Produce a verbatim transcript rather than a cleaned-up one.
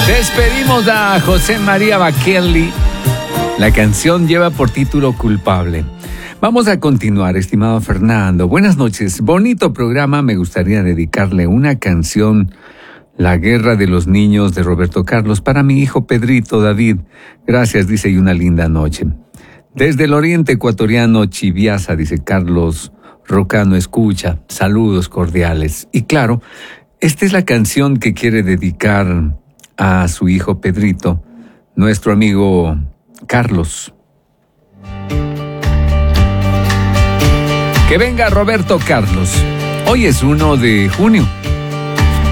Despedimos a José María Baquelli. La canción lleva por título Culpable. Vamos a continuar, estimado Fernando. Buenas noches. Bonito programa. Me gustaría dedicarle una canción, La Guerra de los Niños, de Roberto Carlos, para mi hijo Pedrito David. Gracias, dice, y una linda noche. Desde el oriente ecuatoriano, Chiviasa, dice Carlos Rocano, escucha. Saludos cordiales. Y claro, esta es la canción que quiere dedicar a su hijo Pedrito, nuestro amigo Carlos. Que venga Roberto Carlos. Hoy es uno de junio.